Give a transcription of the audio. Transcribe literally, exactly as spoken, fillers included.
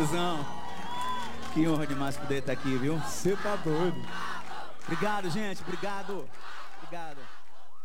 Obrigadozão. Que honra demais poder estar aqui, viu? Você tá doido. Obrigado, gente. Obrigado. Obrigado.